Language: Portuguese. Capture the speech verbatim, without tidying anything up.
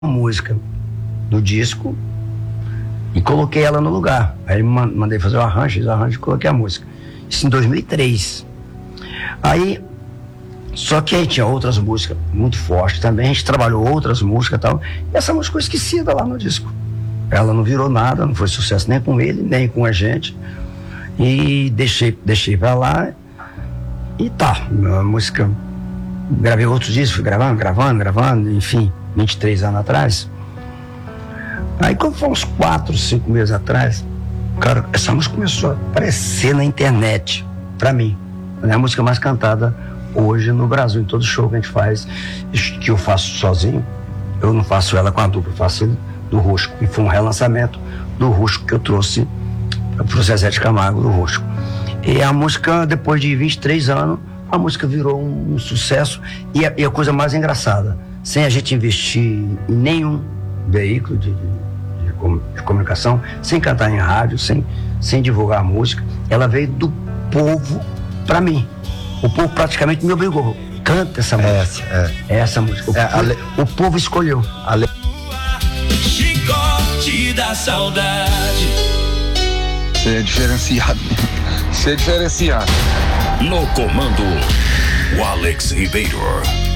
uma música do disco e coloquei ela no lugar. Aí mandei fazer o arranjo, fiz o arranjo e coloquei a música. Isso em dois mil e três. Aí, só que aí tinha outras músicas muito fortes também, a gente trabalhou outras músicas e tal, e essa música ficou esquecida lá no disco. Ela não virou nada, não foi sucesso nem com ele, nem com a gente. E deixei, deixei pra lá. E tá, a música, gravei outros discos, fui gravando, gravando, gravando, enfim, vinte e três anos atrás. Aí quando foi uns quatro, cinco meses atrás, cara, essa música começou a aparecer na internet, pra mim. É a música mais cantada hoje no Brasil, em todo show que a gente faz, que eu faço sozinho. Eu não faço ela com a dupla, eu faço ele do Rústico. E foi um relançamento do Rústico que eu trouxe pro Zezé de Camargo, do Rústico. E a música, depois de vinte e três anos, a música virou um, um sucesso. E a, e a coisa mais engraçada, sem a gente investir em nenhum veículo de, de, de, de comunicação, sem cantar em rádio, sem, sem divulgar a música, ela veio do povo pra mim. O povo praticamente me obrigou. Canta essa música. Essa, é. Essa música. O, É, povo, ale... o povo escolheu. Ale... Chicote da saudade. Você é diferenciado. Você é diferenciado. No comando, o Alex Ribeiro.